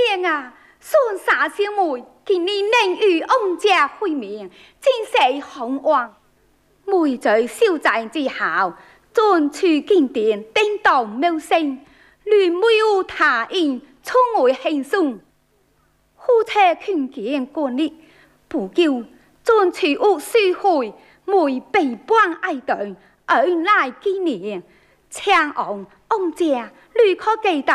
娘啊，孙傻小妹今日能与翁家会面，真是幸运。妹在消灾之后，专去金殿叮当妙声，乱没有他人充为轻松。夫妻劝见过日，不久专去屋书会，妹被搬爱等，而来纪念。强昂翁家立刻记得